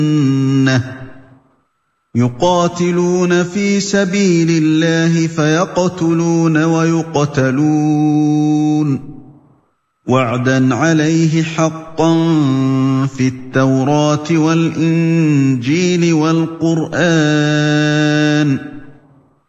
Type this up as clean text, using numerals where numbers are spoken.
يقاتلون في سبيل الله فيقتلون ويقتلون وعدا عليه حقا في التوراة والإنجيل والقرآن